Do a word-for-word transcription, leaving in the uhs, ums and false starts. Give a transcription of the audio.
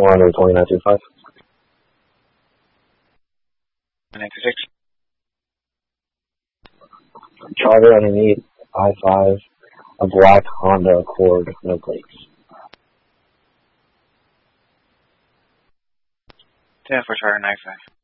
four hundred twenty-nine two five. ninety-six. Charter underneath, I five, a black Honda Accord, no plates. ten for Charter nine five.